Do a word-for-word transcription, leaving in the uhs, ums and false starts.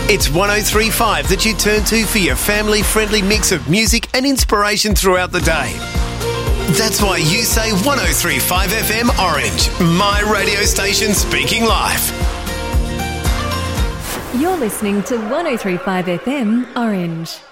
It's one oh three point five that you turn to for your family-friendly mix of music and inspiration throughout the day. That's why you say one oh three point five F M Orange, my radio station speaking life. You're listening to one oh three point five F M Orange.